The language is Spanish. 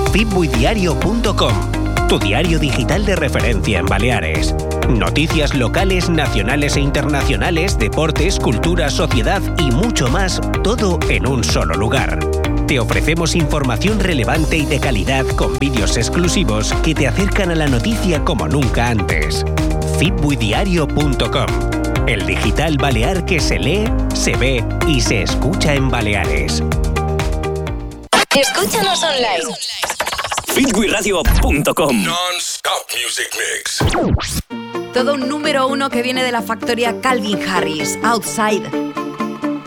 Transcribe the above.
fitbuidiario.com, tu diario digital de referencia en Baleares. Noticias locales, nacionales e internacionales, deportes, cultura, sociedad y mucho más, todo en un solo lugar. Te ofrecemos información relevante y de calidad con vídeos exclusivos que te acercan a la noticia como nunca antes. fitbuidiario.com, el digital balear que se lee, se ve y se escucha en Baleares. Escúchanos online. fitbuiradio.com. Non-stop music mix. Todo un número 1 que viene de la factoría Calvin Harris, Outside.